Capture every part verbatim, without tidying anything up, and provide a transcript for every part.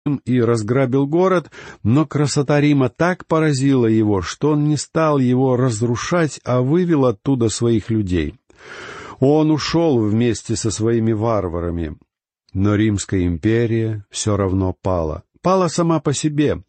и разграбил город, но красота Рима так поразила его, что он не стал его разрушать, а вывел оттуда своих людей. Он ушел вместе со своими варварами, но Римская империя все равно пала. Пала сама по себе.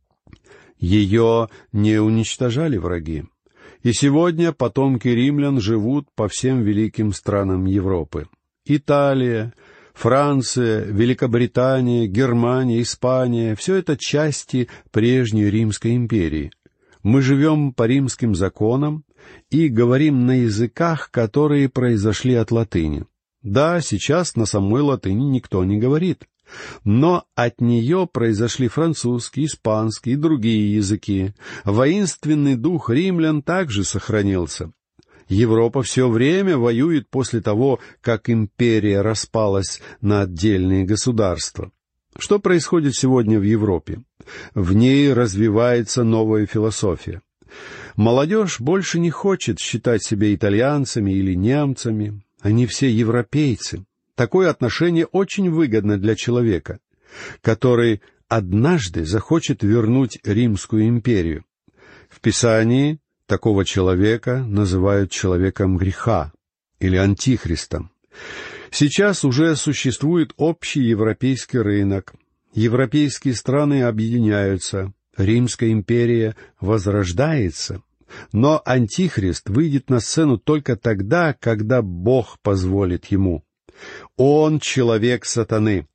Ее не уничтожали враги. И сегодня потомки римлян живут по всем великим странам Европы. Италия, Франция, Великобритания, Германия, Испания — все это части прежней Римской империи. Мы живем по римским законам и говорим на языках, которые произошли от латыни. Да, сейчас на самой латыни никто не говорит, но от нее произошли французский, испанский и другие языки. Воинственный дух римлян также сохранился. Европа все время воюет после того, как империя распалась на отдельные государства. Что происходит сегодня в Европе? В ней развивается новая философия. Молодежь больше не хочет считать себя итальянцами или немцами. Они все европейцы. Такое отношение очень выгодно для человека, который однажды захочет вернуть Римскую империю. В Писании такого человека называют человеком греха или антихристом. Сейчас уже существует общий европейский рынок. Европейские страны объединяются. Римская империя возрождается. Но антихрист выйдет на сцену только тогда, когда Бог позволит ему. Он человек сатаны.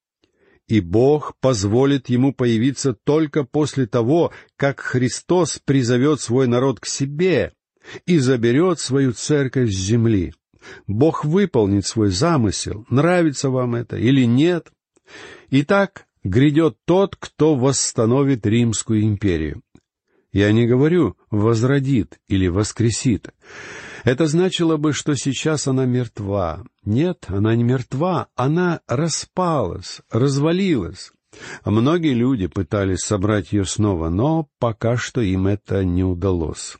И Бог позволит ему появиться только после того, как Христос призовет свой народ к себе и заберет свою церковь с земли. Бог выполнит свой замысел, нравится вам это или нет. Итак, грядет тот, кто восстановит Римскую империю. Я не говорю «возродит» или «воскресит». Это значило бы, что сейчас она мертва. Нет, она не мертва, она распалась, развалилась. Многие люди пытались собрать ее снова, но пока что им это не удалось.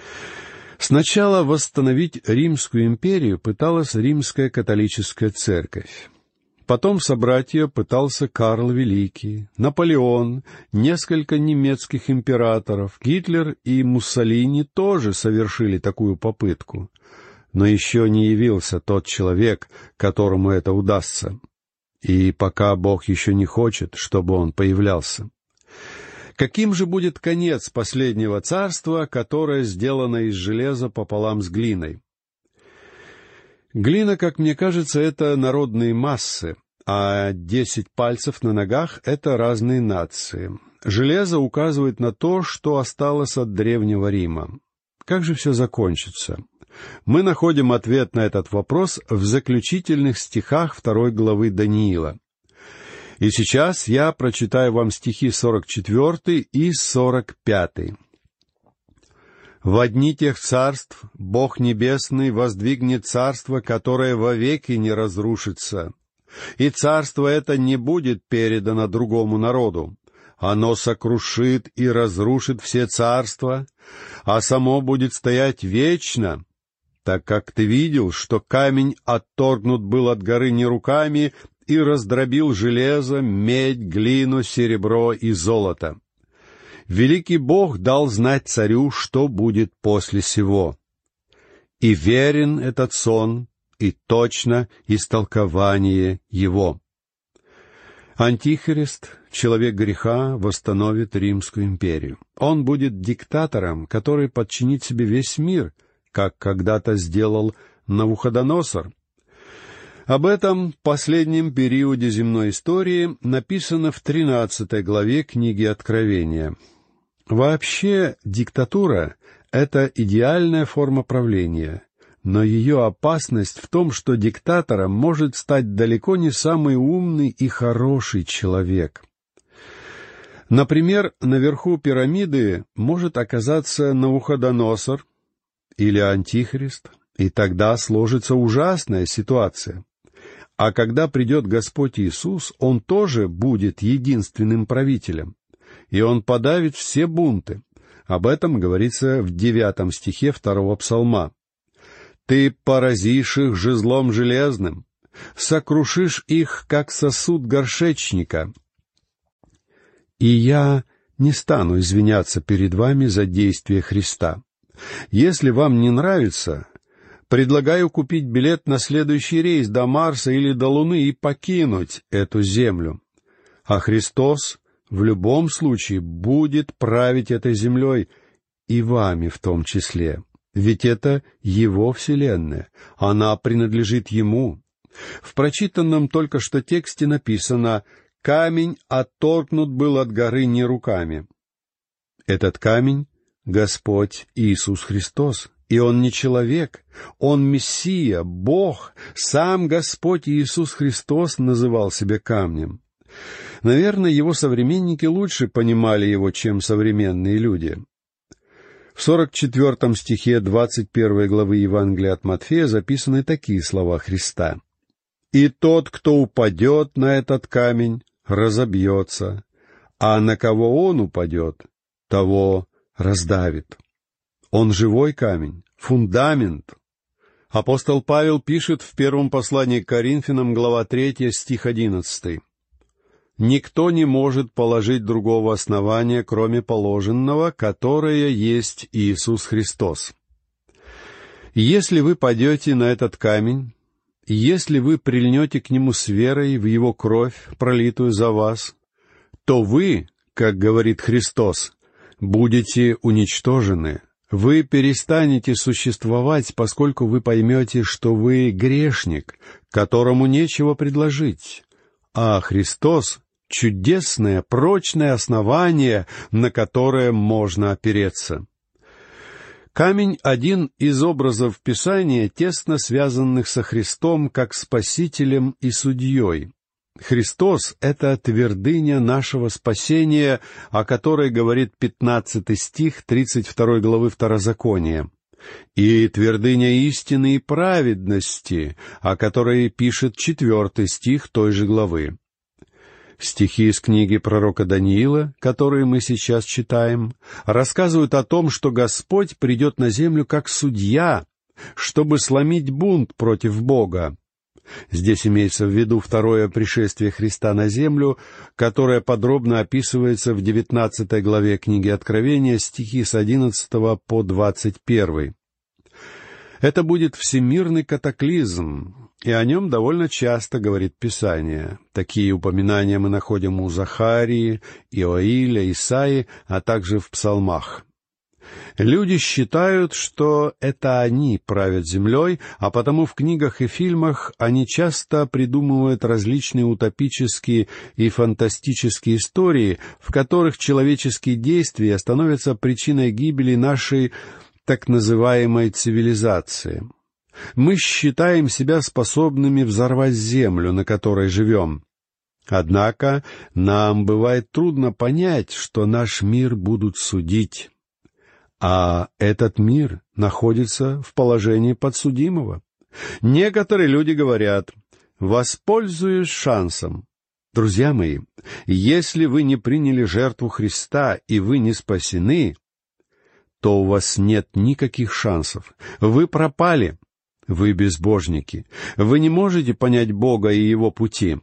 Сначала восстановить Римскую империю пыталась Римская католическая церковь. Потом собрать ее пытался Карл Великий, Наполеон, несколько немецких императоров, Гитлер и Муссолини тоже совершили такую попытку. Но еще не явился тот человек, которому это удастся. И пока Бог еще не хочет, чтобы он появлялся. Каким же будет конец последнего царства, которое сделано из железа пополам с глиной? Глина, как мне кажется, это народные массы, а десять пальцев на ногах — это разные нации. Железо указывает на то, что осталось от Древнего Рима. Как же все закончится? Мы находим ответ на этот вопрос в заключительных стихах второй главы Даниила. И сейчас я прочитаю вам стихи сорок четвёртый и сорок пятый. «Во дни тех царств Бог Небесный воздвигнет царство, которое вовеки не разрушится, и царство это не будет передано другому народу. Оно сокрушит и разрушит все царства, а само будет стоять вечно, так как ты видел, что камень отторгнут был от горы не руками и раздробил железо, медь, глину, серебро и золото. Великий Бог дал знать царю, что будет после сего. И верен этот сон, и точно истолкование его». Антихрист, человек греха, восстановит Римскую империю. Он будет диктатором, который подчинит себе весь мир, как когда-то сделал Навуходоносор. Об этом последнем периоде земной истории написано в тринадцатой главе книги Откровения. Вообще, диктатура — это идеальная форма правления, но ее опасность в том, что диктатором может стать далеко не самый умный и хороший человек. Например, наверху пирамиды может оказаться Навуходоносор или Антихрист, и тогда сложится ужасная ситуация. А когда придет Господь Иисус, Он тоже будет единственным правителем, и Он подавит все бунты. Об этом говорится в девятом стихе второго псалма. «Ты поразишь их жезлом железным, сокрушишь их, как сосуд горшечника». И я не стану извиняться перед вами за действие Христа. Если вам не нравится, предлагаю купить билет на следующий рейс до Марса или до Луны и покинуть эту землю. А Христос в любом случае будет править этой землей, и вами в том числе. Ведь это Его вселенная, она принадлежит Ему. В прочитанном только что тексте написано: «Камень отторгнут был от горы не руками». Этот камень — Господь Иисус Христос, и Он не человек, Он Мессия, Бог, сам Господь Иисус Христос называл себя камнем. Наверное, Его современники лучше понимали Его, чем современные люди. В сорок четвертом стихе двадцать первой главы Евангелия от Матфея записаны такие слова Христа: «И тот, кто упадет на этот камень, разобьется, а на кого он упадет, того раздавит». Он живой камень, фундамент. Апостол Павел пишет в первом послании к Коринфянам, глава третья, стих одиннадцатый: «Никто не может положить другого основания, кроме положенного, которое есть Иисус Христос». Если вы падете на этот камень, если вы прильнете к нему с верой в Его кровь, пролитую за вас, то вы, как говорит Христос, будете уничтожены. Вы перестанете существовать, поскольку вы поймете, что вы грешник, которому нечего предложить, а Христос — чудесное, прочное основание, на которое можно опереться. Камень — один из образов Писания, тесно связанных со Христом как Спасителем и Судьей. Христос — это твердыня нашего спасения, о которой говорит пятнадцатый стих тридцать второй главы Второзакония, и твердыня истины и праведности, о которой пишет четвертый стих той же главы. Стихи из книги пророка Даниила, которые мы сейчас читаем, рассказывают о том, что Господь придет на землю как судья, чтобы сломить бунт против Бога. Здесь имеется в виду второе пришествие Христа на землю, которое подробно описывается в девятнадцатой главе книги Откровения, стихи с одиннадцатого по двадцать первый. Это будет всемирный катаклизм, и о нем довольно часто говорит Писание. Такие упоминания мы находим у Захарии, Иоиля, Исаии, а также в псалмах. Люди считают, что это они правят землей, а потому в книгах и фильмах они часто придумывают различные утопические и фантастические истории, в которых человеческие действия становятся причиной гибели нашей так называемой цивилизации. Мы считаем себя способными взорвать землю, на которой живем. Однако нам бывает трудно понять, что наш мир будут судить. А этот мир находится в положении подсудимого. Некоторые люди говорят: «Воспользуюсь шансом». Друзья мои, если вы не приняли жертву Христа и вы не спасены, то у вас нет никаких шансов. Вы пропали. Вы безбожники. Вы не можете понять Бога и Его пути.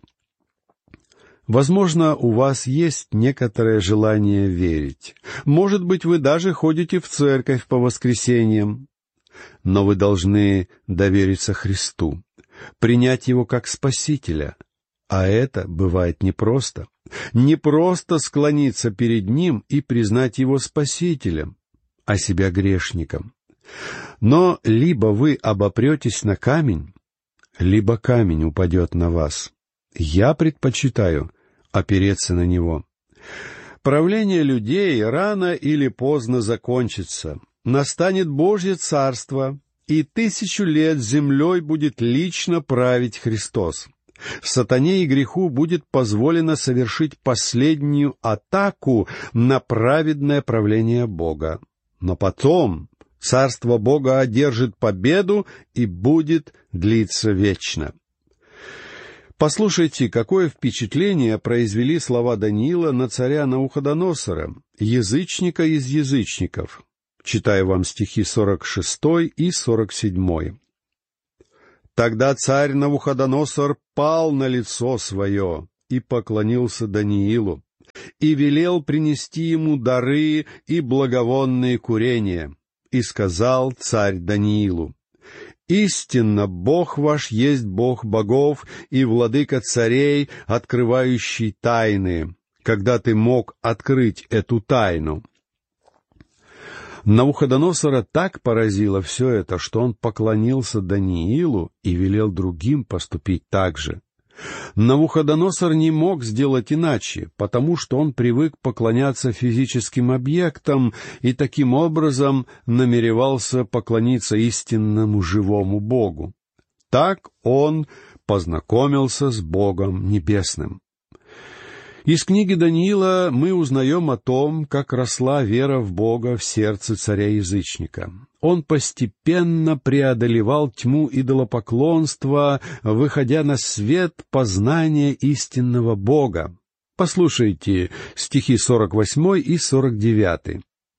Возможно, у вас есть некоторое желание верить. Может быть, вы даже ходите в церковь по воскресеньям. Но вы должны довериться Христу, принять Его как Спасителя. А это бывает непросто. Непросто склониться перед Ним и признать Его Спасителем, а себя грешником. Но либо вы обопретесь на камень, либо камень упадет на вас. Я предпочитаю опереться на него. Правление людей рано или поздно закончится. Настанет Божье Царство, и тысячу лет землей будет лично править Христос. Сатане и греху будет позволено совершить последнюю атаку на праведное правление Бога. Но потом Царство Бога одержит победу и будет длиться вечно. Послушайте, какое впечатление произвели слова Даниила на царя Навуходоносора, язычника из язычников. Читаю вам стихи сорок шестой и сорок седьмой. «Тогда царь Навуходоносор пал на лицо свое и поклонился Даниилу, и велел принести ему дары и благовонные курения. И сказал царь Даниилу: «Истинно, Бог ваш есть Бог богов и владыка царей, открывающий тайны, когда ты мог открыть эту тайну». Навуходоносора так поразило все это, что он поклонился Даниилу и велел другим поступить так же. Навуходоносор не мог сделать иначе, потому что он привык поклоняться физическим объектам и таким образом намеревался поклониться истинному живому Богу. Так он познакомился с Богом Небесным. Из книги Даниила мы узнаем о том, как росла вера в Бога в сердце царя-язычника. Он постепенно преодолевал тьму идолопоклонства, выходя на свет познания истинного Бога. Послушайте стихи сорок восьмой и сорок девятый.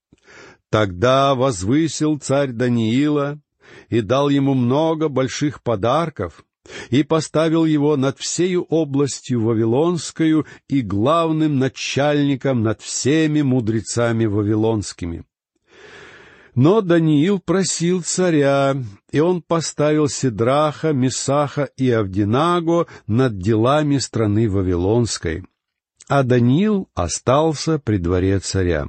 «Тогда возвысил царь Даниила и дал ему много больших подарков, и поставил его над всею областью Вавилонскою и главным начальником над всеми мудрецами вавилонскими. Но Даниил просил царя, и он поставил Сидраха, Месаха и Авденаго над делами страны Вавилонской, а Даниил остался при дворе царя».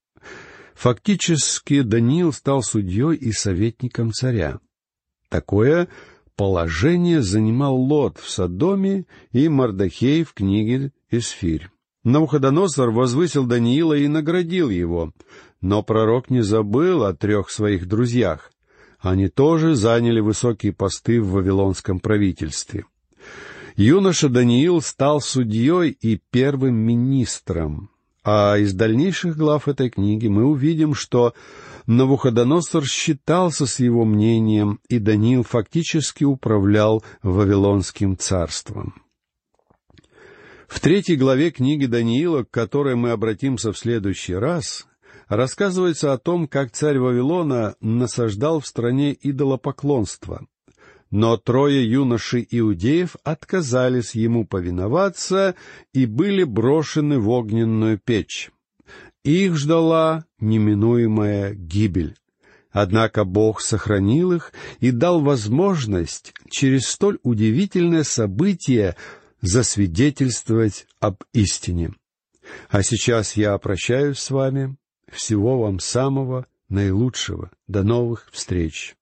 Фактически Даниил стал судьей и советником царя. Такое положение занимал Лот в Содоме и Мардохей в книге Эсфирь. Навуходоносор возвысил Даниила и наградил его, но пророк не забыл о трех своих друзьях. Они тоже заняли высокие посты в вавилонском правительстве. Юноша Даниил стал судьей и первым министром, а из дальнейших глав этой книги мы увидим, что Навуходоносор считался с его мнением, и Даниил фактически управлял Вавилонским царством. В третьей главе книги Даниила, к которой мы обратимся в следующий раз, рассказывается о том, как царь Вавилона насаждал в стране идолопоклонство. Но трое юношей иудеев отказались ему повиноваться и были брошены в огненную печь. Их ждала неминуемая гибель. Однако Бог сохранил их и дал возможность через столь удивительное событие засвидетельствовать об истине. А сейчас я прощаюсь с вами. Всего вам самого наилучшего. До новых встреч.